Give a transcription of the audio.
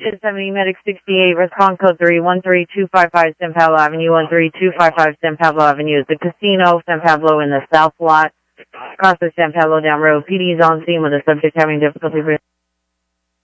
1070 Medic 68, response code 313255 San Pablo Avenue, 13255 San Pablo Avenue is the casino, San Pablo in the south lot. Across the San Pablo down road. PD is on scene with the subject having difficulty.